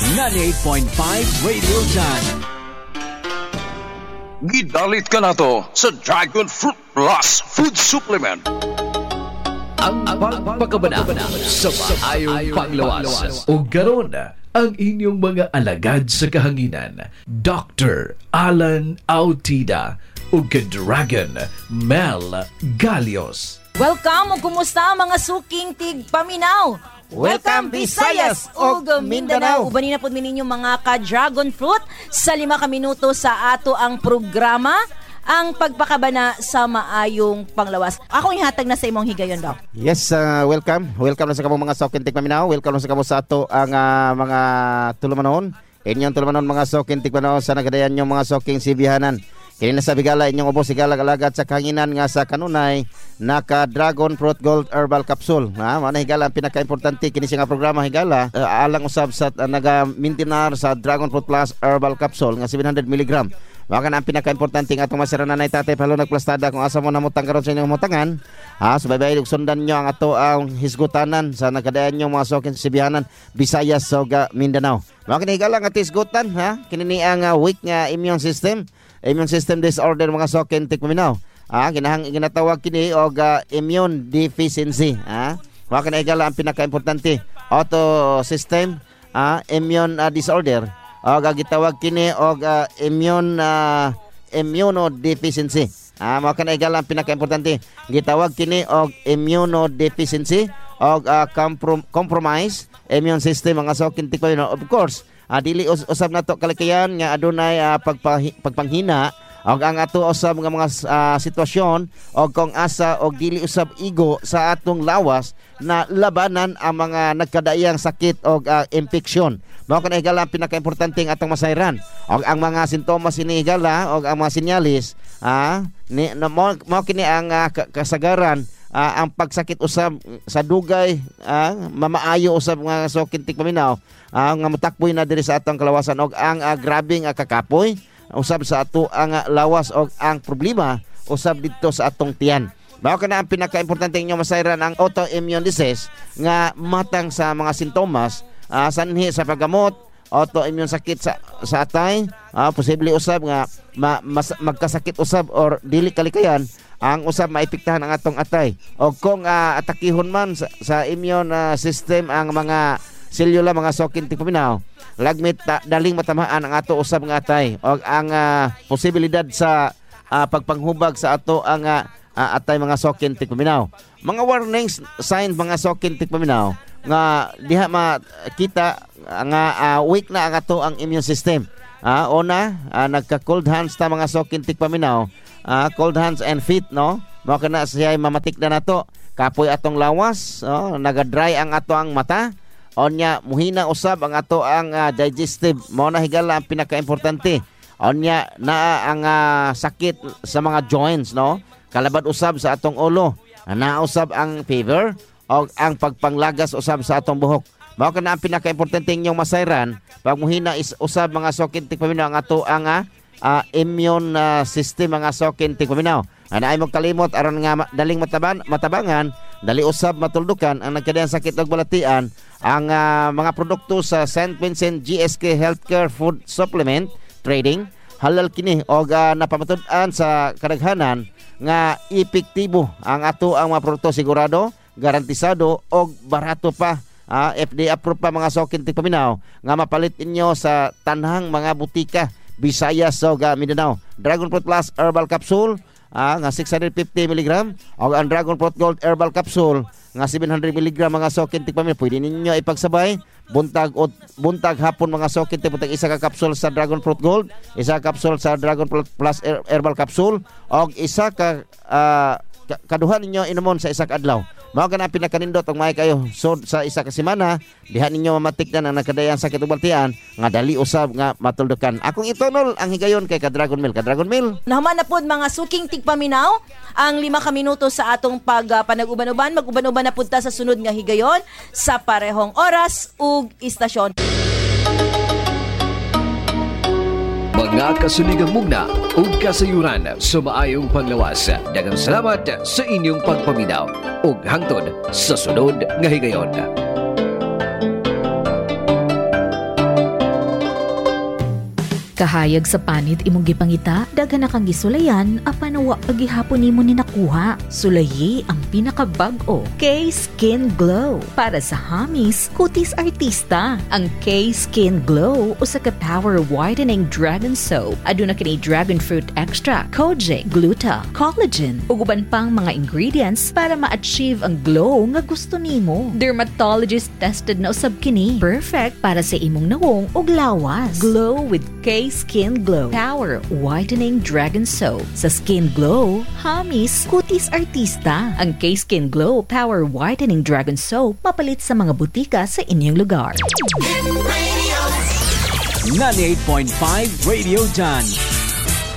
98.5 Radio Daan. Gidalit ka na to sa Dragon Fruit Plus Food Supplement. Ang pagpakabana sa maayong panglawas. O garon ang inyong mga alagad sa kahanginan. Dr. Alan Autida o Dragon Mel Galios. Welcome o kumusta mga suking tigpaminaw? Welcome Visayas ug Mindanao. Ubanin na po ninyo mga ka-dragon fruit sa 5 minuto sa ato ang programa, ang pagpakabana sa maayong panglawas. Ako ihatag na sa imong higayon daw. Yes, welcome. Welcome na sa kamong mga sokin tigpaminaw. Welcome na sa kamo sa ato ang mga tulumanon. Inyong tulumanon mga sokin tigpaminaw sa nagadayan yung mga soking sibihanan. Kini na sa bigala inyong ubos higala-alagat sa kanginan nga sa kanunay naka Dragon Fruit Gold Herbal Capsule. Mana higala ang pinaka-importante kini nga programa higala alang usab sa naga-maintainer sa Dragon Fruit Plus Herbal Capsule nga 700 mg. Maka na ang pinaka-importante nga atong masirana nay tatay palo nagplastada kung asa mo namutang karon sa inyong mutangan. Subaybay sundan nyo ang ato ang hisgutanan sa nagadayan yung mga sokin sibihanan Visayas ug Mindanao. Maka ni higala nga tisgutan kini ni ang weak nga immune system disorder mga sokin tigpaminaw. Ginatawag kini og immune deficiency. Maka na higala ang pinaka-importante auto system immune disorder. Gitawag kini og immunodeficiency. Maka na higala ang pinaka-importante gitawag kini og immunodeficiency og compromise immune system mga sokin tigpaminaw. Of course, dili usab nato kalikayan nga adunay pagpanghina og ang ato usab nga mga sitwasyon og kung asa og dili usab igo sa atong lawas na labanan ang mga nagkadaiyang sakit og infeksyon. Mao kana higala ang pinaka-importante ng atong masayran og ang mga sintomas ini higala og ang mga sinyalis mao kini ang kasagaran. Ang pagsakit usab sa dugay mamaayo usab nga sokin tigpaminaw nga matakboy na diri sa atong kalawasan og ang grabing kakapoy usab sa ato ang lawas og ang problema usab dito sa atong tiyan. Mao kana ang pinaka-importante inyo masayran ang autoimmune disease nga matang sa mga sintomas sanhi sa paggamot autoimmune sakit sa atay posible usab nga magkasakit usab or dili kalikayan ang usab maipiktahan ang atong atay o kung atakihon man sa immune system ang mga selula mga sokin tigpaminaw lagmit daling matamaan ang ato usab nga atay o ang posibilidad sa pagpanghubag sa ato ang atay mga sokin tigpaminaw. Mga warnings signs mga sokin tigpaminaw nga diha makita nga weak na ang ato ang immune system. Una nagka-cold hands ta mga sokin tigpaminaw. Cold hands and feet, no? Mao kana siya mamatik na nato. Kapoy atong lawas, naga-dry ang ato ang mata. Onya muhina usab ang ato ang digestive. Mao na higala ang pinaka-importante. Onya na ang sakit sa mga joints, no? Kalabad usab sa atong ulo. Nausab ang fever o ang pagpanglagas usab sa atong buhok. Mao kana ang pinaka-importante inyong masayran. Pag muhina is usab mga sokin tigpaminaw ang ato ang immune system mga sokin tigpaminaw. Ay mo kalimot aron nga daling matabangan, dali usab matuldukan ang nagkadayang sakit ug balatian ang mga produkto sa St. Vincent GSK Healthcare Food Supplement Trading. Halal kini og napamatud-an sa kadaghanan nga epektibo ang ato ang mga produkto, sigurado, garantisado og barato pa. FDA approved pa mga sokin tigpaminaw nga mapalit inyo sa tanhang mga butika Visayas ug Mindanao. Dragon Fruit Plus Herbal Capsule nga 650 mg o ang Dragon Fruit Gold Herbal Capsule nga 700 mg mga sokin tigpaminaw. Pwede ninyo ipagsabay buntag hapon mga sokin tigpaminaw. Isa ka capsule sa Dragon Fruit Gold, isa ka capsule sa Dragon Fruit Plus Herbal Capsule o isa ka kaduhan ninyo inumon sa isa ka adlaw. Mao kana pinakanindot og may kayo so sa isa ka semana diha ninyo mamatikdan ang nakadayan sakit ug baltian nga dali usab nga matuldukan. Akong itonol ang higayon kay Dragon Mil. Dragon Mil. Nahuman na pod mga suking tigpaminaw ang 5 ka minuto sa atong panag-uban-uban. Mag-uban-uban na pud ta sa sunod nga higayon sa parehong oras ug istasyon. Mga kasuligang mugna ug kasayuran sa maayong panglawas. Daghang salamat sa inyong pagpaminaw ug hangtod sa sunod nga higayon. Kahayag sa panit imong gipangita, daghan na kang gisulayan, apan wa pagihapon nimo ni nakuha. Sulayi ang pinakabag-o, K-Skin Glow. Para sa hamis, kutis artista. Ang K-Skin Glow usa ka power whitening dragon soap. Aduna kini dragon fruit extract, kojic, gluta, collagen, ug uban pang mga ingredients para ma-achieve ang glow nga gusto nimo. Dermatologist tested na usab kini. Perfect para sa imong nawong ug lawas. Glow with K-Skin Glow Power Whitening Dragon Soap. Sa Skin Glow, hamis, kutis artista. Ang K-Skin Glow Power Whitening Dragon Soap mapalit sa mga butika sa inyong lugar. 98.5 Radio Done.